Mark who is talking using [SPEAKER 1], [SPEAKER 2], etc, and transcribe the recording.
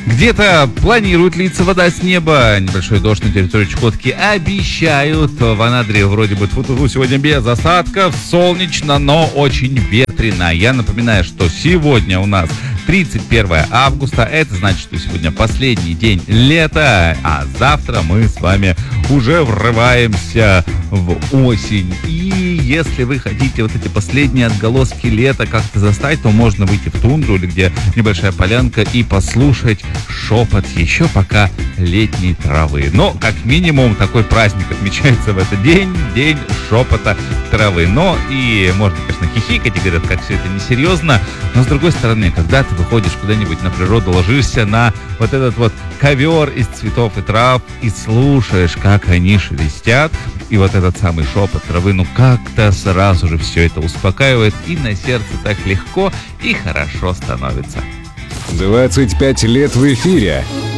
[SPEAKER 1] Где-то планирует литься вода с неба. Небольшой дождь на территории Чукотки обещают. В Анадыре вроде бы сегодня без осадков, солнечно, но очень ветрено. Я напоминаю, что сегодня у нас 31 августа. Это значит, что сегодня последний день лета, а завтра мы с вами уже врываемся в осень. И если вы хотите вот эти последние отголоски лета как-то застать, то можно выйти в тундру или где небольшая полянка и послушать шепот еще пока летней травы. Но как минимум такой праздник отмечается в этот день, день шепота травы. Но и можно, конечно, хихикать и говорят, как все это несерьезно. Но с другой стороны, когда ты выходишь куда-нибудь на природу, ложишься на вот этот вот ковер из цветов и трав и слушаешь, как они шелестят, и вот этот самый шепот травы, ну как-то сразу же все это успокаивает, и на сердце так легко и хорошо становится.
[SPEAKER 2] 25 лет в эфире.